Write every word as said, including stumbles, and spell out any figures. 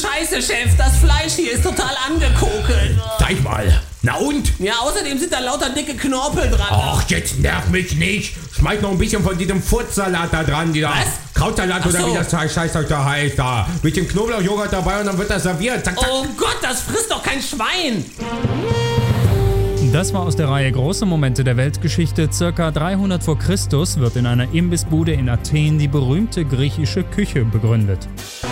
Scheiße, Chef. Das Fleisch hier ist total angekokelt. Zeig mal. Na und? Ja, außerdem sind da lauter dicke Knorpel dran. Ach, jetzt nerv mich nicht. Schmeiß noch ein bisschen von diesem Furzsalat da dran. Dieser Was? Krautsalat Ach oder so. wie das Scheißzeug da heißt. Da. Mit dem Knoblauchjoghurt dabei und dann wird das serviert. Zack, zack. Oh Gott, das frisst doch kein Schwein. Das war aus der Reihe Große Momente der Weltgeschichte. Circa dreihundert vor Christus wird in einer Imbissbude in Athen die berühmte griechische Küche begründet.